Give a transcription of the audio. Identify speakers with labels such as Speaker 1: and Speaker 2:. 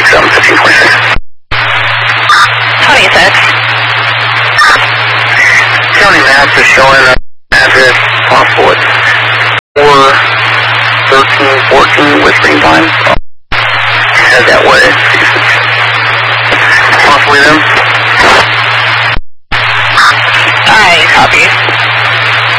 Speaker 1: 667-1546.
Speaker 2: 26.
Speaker 1: County maps are showing an address possible at 41314 Whispering Pines. Head that way.